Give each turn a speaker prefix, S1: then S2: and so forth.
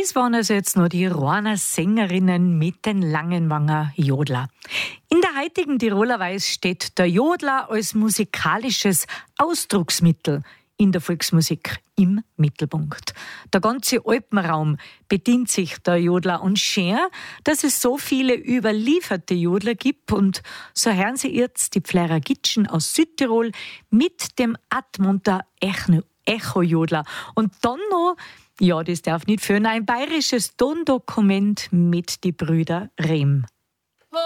S1: Das waren also jetzt nur die Rohner Sängerinnen mit den Langenwanger Jodler. In der heutigen Tiroler Weise steht der Jodler als musikalisches Ausdrucksmittel in der Volksmusik im Mittelpunkt. Der ganze Alpenraum bedient sich der Jodler und schön, dass es so viele überlieferte Jodler gibt, und so hören Sie jetzt die Pfleirer Gitschen aus Südtirol mit dem Admunter Echo-Jodler. Und dann noch, ja, das darf nicht fehlen, ein bayerisches Tondokument mit die Brüder Rehm.